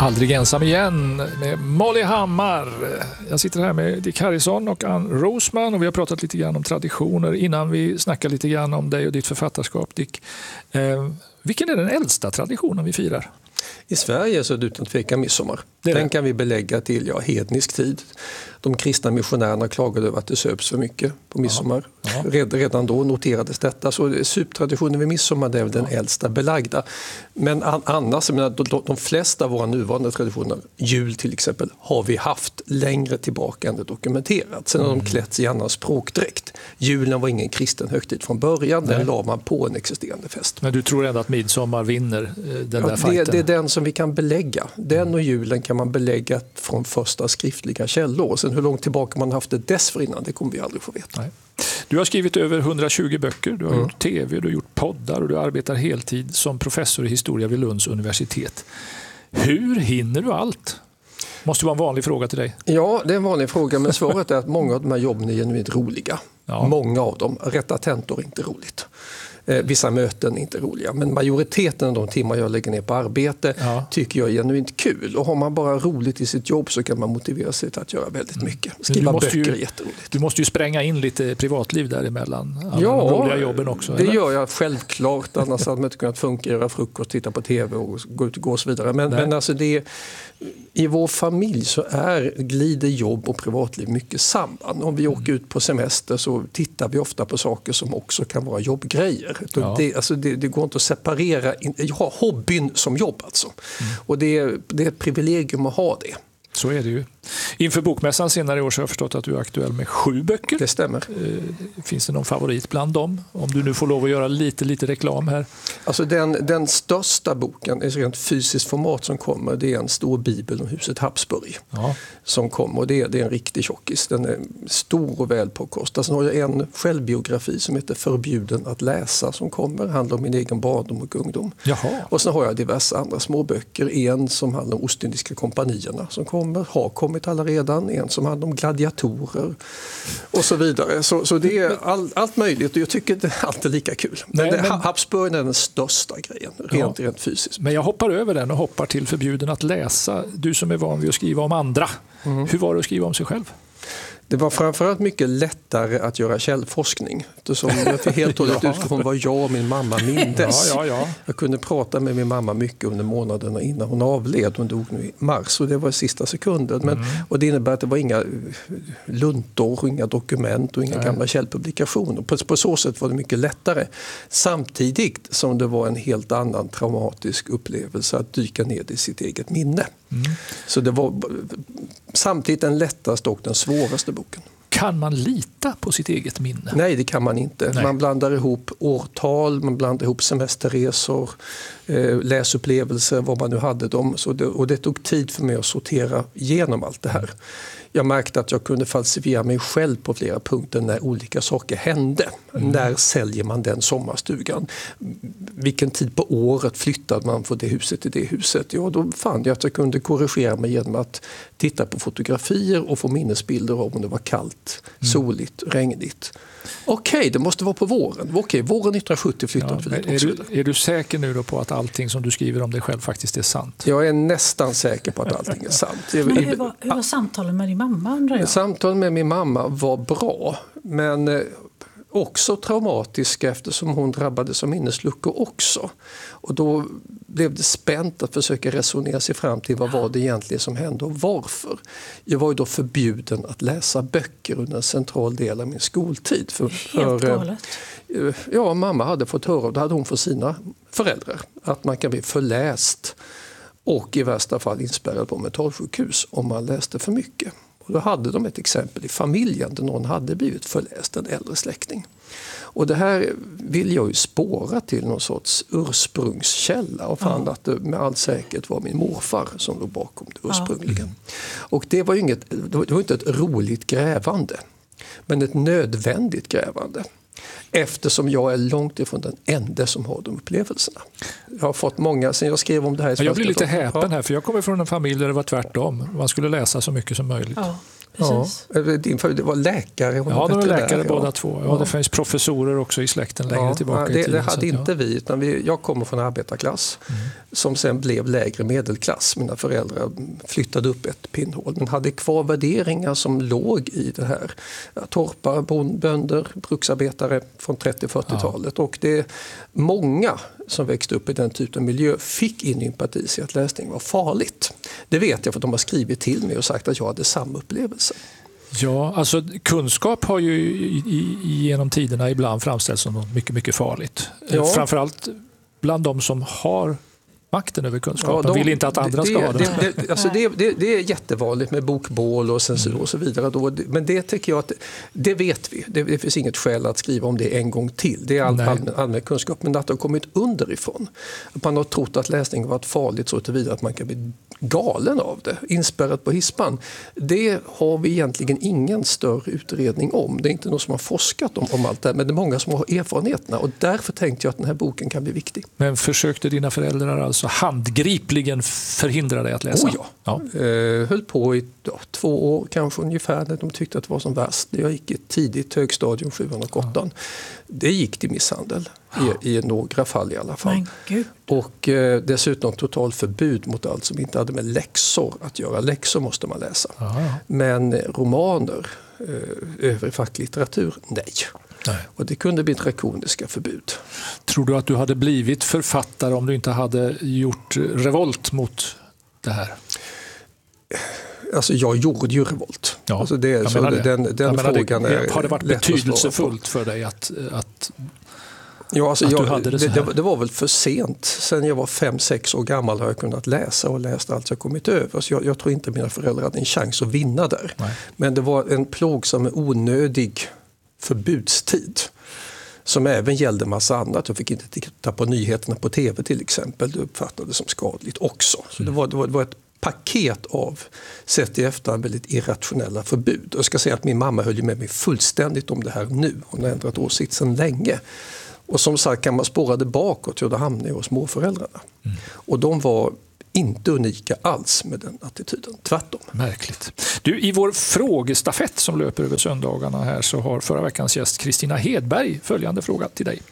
Aldrig ensam igen med Molly Hammar. Jag sitter här med Dick Harrison och Ann Rosman och vi har pratat lite grann om traditioner innan vi snackar lite grann om dig och ditt författarskap, Dick. Vilken är den äldsta traditionen vi firar? I Sverige så är det utan tvekan midsommar. Den kan vi belägga till hednisk tid. De kristna missionärerna klagade över att det söps för mycket på midsommar. Ja. Redan då noterades detta. Så suptraditionen vid midsommar är väl den äldsta belagda. Men annars, de flesta av våra nuvarande traditioner, jul till exempel, har vi haft längre tillbaka än det dokumenterat. Sen har de klätts i annan språkdräkt. Julen var ingen kristen högtid från början. Den la man på en existerande fest. Men du tror ändå att midsommar vinner den där fighten? Det är den som vi kan belägga. Den och julen kan man belägga från första skriftliga källor. Sen hur långt tillbaka man haft det dessförinnan, det kommer vi aldrig få veta. Nej. Du har skrivit över 120 böcker, du har gjort tv, du har gjort poddar och du arbetar heltid som professor i historia vid Lunds universitet. Hur hinner du allt? Måste vara en vanlig fråga till dig. Ja, det är en vanlig fråga, men svaret är att många av de här jobben är genuint roliga. Ja. Många av dem. Rätta tentor är inte roligt. Vissa möten är inte roliga, men majoriteten av de timmar jag lägger ner på arbete tycker jag är genuint kul. Och har man bara roligt i sitt jobb så kan man motivera sig till att göra väldigt mycket. Skriva böcker är jätteroligt. Du måste ju spränga in lite privatliv däremellan. De roliga jobben också. Det gör jag självklart. Annars hade man inte kunnat funka, göra frukost, titta på tv och gå ut och gå och så vidare. Men alltså i vår familj så glider jobb och privatliv mycket samman. Om vi åker ut på semester så tittar vi ofta på saker som också kan vara jobbgrejer. Ja. Det går inte att separera. Jag har hobbyn som jobb alltså. Och det är ett privilegium att ha det. Så är det ju. Inför bokmässan senare i år så har jag förstått att du är aktuell med 7 böcker. Det stämmer. Finns det någon favorit bland dem? Om du nu får lov att göra lite reklam här. Alltså den största boken i rent fysiskt format som kommer, det är en stor bibel om huset Habsburg som kommer. Och det är en riktig tjockis. Den är stor och väl påkostad. Sen har jag en självbiografi som heter Förbjuden att läsa som kommer. Handlar om min egen barndom och ungdom. Jaha. Och sen har jag diverse andra små böcker. En som handlar om Ostindiska kompanierna som har kommit alla redan, en som handlar om gladiatorer och så vidare. Så det är allt möjligt och jag tycker det är alltid lika kul. Men Habsburg är den största grejen, rent fysiskt. Men jag hoppar över den och hoppar till Förbjuden att läsa. Du som är van vid att skriva om andra. Hur var det att skriva om sig själv? Det var framförallt mycket lättare att göra källforskning. Eftersom jag fick helt och hållet utgå från vad jag och min mamma mindes. Jag kunde prata med min mamma mycket under månaderna innan hon avled. Hon dog nu i mars och det var i sista sekunden. Och det innebär att det var inga luntor, och inga dokument och inga gamla källpublikationer. På så sätt var det mycket lättare. Samtidigt som det var en helt annan traumatisk upplevelse att dyka ner i sitt eget minne. Så det var samtidigt den lättaste och den svåraste boken. Kan man lita på sitt eget minne? Nej, det kan man inte. Nej. Man blandar ihop årtal, man blandar ihop semesterresor, läsupplevelser, vad man nu hade dem. Och det tog tid för mig att sortera igenom allt det här. Jag märkte att jag kunde falsifiera mig själv på flera punkter när olika saker hände. När säljer man den sommarstugan? Vilken tid på året flyttade man från det huset till det huset? Ja, då fann jag att jag kunde korrigera mig genom att titta på fotografier och få minnesbilder om det var kallt, soligt, regnigt. Okej, det måste vara på våren. Okej, våren 1970 flyttade vi dit. Är du säker nu då på att allting som du skriver om dig själv faktiskt är sant? Jag är nästan säker på att allting är sant. Hur var samtalen med din mamma, undrar jag? Samtalen med min mamma var bra, men också traumatiska eftersom hon drabbades av minnesluckor också. Och då blev det spänt att försöka resonera sig fram till vad var det egentligen som hände och varför. Jag var ju då förbjuden att läsa böcker under en central del av min skoltid. Helt galet. Ja, mamma hade fått höra, och det hade hon för sina föräldrar, att man kan bli förläst och i värsta fall inspärrad på mentalsjukhus om man läste för mycket. Och då hade de ett exempel i familjen där någon hade blivit förläst, en äldre släkting. Och det här vill jag ju spåra till någon sorts ursprungskälla och fann att det med all säkerhet var min morfar som låg bakom det ursprungligen. Och det var inte ett roligt grävande, men ett nödvändigt grävande. Eftersom jag är långt ifrån den enda som har de upplevelserna. Jag har fått många, sen jag skrev om det här i jag blir lite häpen här, för jag kommer från en familj där det var tvärtom. Man skulle läsa så mycket som möjligt. Ja, din familj, det var läkare? Ja, de var läkare båda två. Ja, det finns professorer också i släkten längre tillbaka i tiden. Det hade inte vi, utan jag kommer från arbetarklass som sen blev lägre medelklass. Mina föräldrar flyttade upp ett pinnhål, men hade kvar värderingar som låg i det här. Torpare, bönder, bruksarbetare från 30-40-talet. Och det är många som växte upp i den typen av miljö fick in empati i att läsning var farligt. Det vet jag för att de har skrivit till mig och sagt att jag hade samma upplevelse. Ja, alltså kunskap har ju genom tiderna ibland framställts som något mycket, mycket farligt. Ja. Framförallt bland de som har makten över kunskapen. De vill inte att andra ska ha det. Det är jättevanligt med bokbål och censur och så vidare. Men det tycker jag att det vet vi. Det finns inget skäl att skriva om det en gång till. Det är allmän kunskap. Men att det har kommit underifrån. Att man har trott att läsning har varit farligt så tillvida att man kan bli galen av det. Inspärrat på hispan. Det har vi egentligen ingen större utredning om. Det är inte någon som har forskat om allt det här. Men det är många som har erfarenheterna. Och därför tänkte jag att den här boken kan bli viktig. Men försökte dina föräldrar alltså handgripligen förhindra dig att läsa? Höll på i 2 år kanske ungefär när de tyckte att det var som värst. Jag gick i ett tidigt högstadium, 7 och 8. Det gick till misshandel i några fall i alla fall. Och dessutom total förbud mot allt som inte hade med läxor att göra. Läxor måste man läsa. Men romaner, övrig facklitteratur, nej. Och det kunde bli drakoniska förbud. Tror du att du hade blivit författare om du inte hade gjort revolt mot det här? Alltså jag gjorde ju revolt. Ja, alltså den frågan är har det varit betydelsefullt för dig att ja, alltså du hade det så här? Det var väl för sent. Sen jag var 5-6 år gammal har jag kunnat läsa och läst allt jag kommit över. Så jag tror inte mina föräldrar hade en chans att vinna där. Nej. Men det var en plågsam och onödig förbudstid som även gällde massa annat. Jag fick inte titta på nyheterna på tv till exempel. Det uppfattades som skadligt också. Så det var ett paket av, sett i efterhand, väldigt irrationella förbud. Jag ska säga att min mamma höll ju med mig fullständigt om det här nu. Hon har ändrat åsikt sedan länge. Och som sagt, kan man spåra det bakåt, då hamnar jag hos småföräldrarna. Och de var inte unika alls med den attityden, tvärtom. Märkligt. Du, i vår frågestafett som löper över söndagarna här så har förra veckans gäst Kristina Hedberg följande fråga till dig.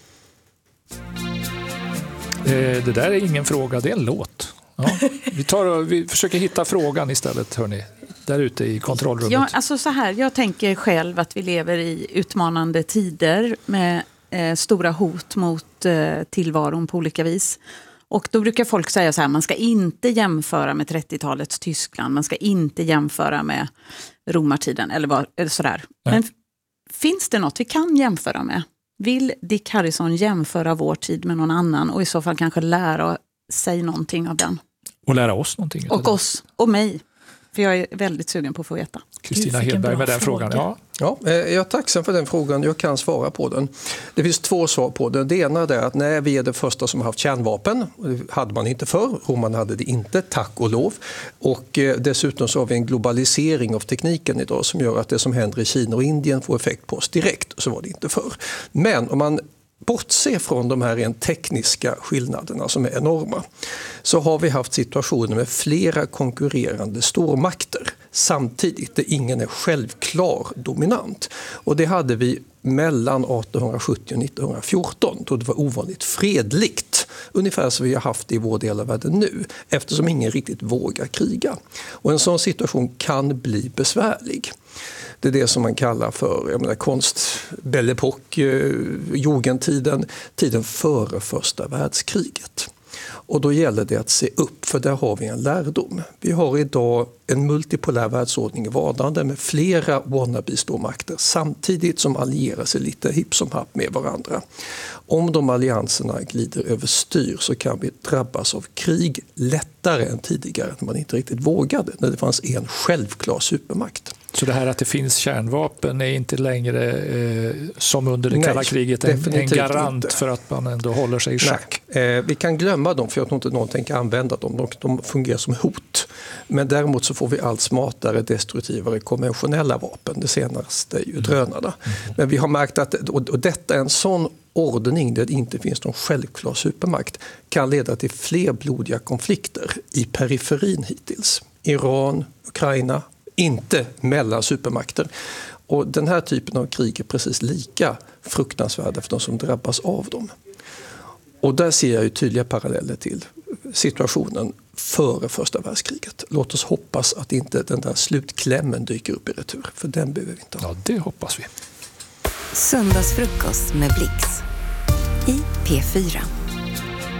Det där är ingen fråga, det är en låt. Ja, vi försöker hitta frågan istället, hörni, där ute i kontrollrummet. Ja, alltså så här, jag tänker själv att vi lever i utmanande tider med stora hot mot tillvaron på olika vis. Och då brukar folk säga så här, man ska inte jämföra med 30-talets Tyskland, man ska inte jämföra med romartiden eller sådär. Men finns det något vi kan jämföra med? Vill Dick Harrison jämföra vår tid med någon annan och i så fall kanske lära sig någonting av den? Och lära oss någonting. Och oss, och mig. För jag är väldigt sugen på att få veta. Kristina Hedberg med den frågan. Ja, jag är tacksam för den frågan. Jag kan svara på den. Det finns 2 svar på den. Det ena är att nej, vi är det första som har haft kärnvapen. Det hade man inte förr. Romarna hade det inte, tack och lov. Och dessutom så har vi en globalisering av tekniken idag som gör att det som händer i Kina och Indien får effekt på oss direkt. Så var det inte förr. Men om man bortse från de här rent tekniska skillnaderna som är enorma, så har vi haft situationer med flera konkurrerande stormakter samtidigt där ingen är självklar dominant. Och det hade vi mellan 1870 och 1914 då det var ovanligt fredligt. Ungefär som vi har haft i vår del av världen nu, eftersom ingen riktigt vågar kriga. Och en sån situation kan bli besvärlig. Det är det som man kallar för Belle Époque, Jugendtiden, tiden före första världskriget. Och då gäller det att se upp, för där har vi en lärdom. Vi har idag en multipolär världsordning i vardande med flera wannabe-stormakter samtidigt som allierar sig lite hipp som happ med varandra. Om de allianserna glider överstyr så kan vi drabbas av krig lättare än tidigare när man inte riktigt vågade, när det fanns en självklar supermakt. Så det här att det finns kärnvapen är inte längre som under det kalla kriget en garant inte för att man ändå håller sig i schack? Vi kan glömma dem för jag tror inte någon tänker använda dem. De fungerar som hot. Men däremot så får vi allt smartare, destruktivare konventionella vapen. Det senaste är ju drönarna. Men vi har märkt att och detta är en sån ordning där det inte finns någon självklar supermakt kan leda till fler blodiga konflikter i periferin hittills. Iran, Ukraina, inte mellan supermakter. Och den här typen av krig är precis lika fruktansvärda för de som drabbas av dem. Och där ser jag ju tydliga paralleller till situationen före första världskriget. Låt oss hoppas att inte den där slutklämmen dyker upp i retur, för den behöver vi inte ha. Ja, det hoppas vi. Söndagsfrukost med Blix i P4.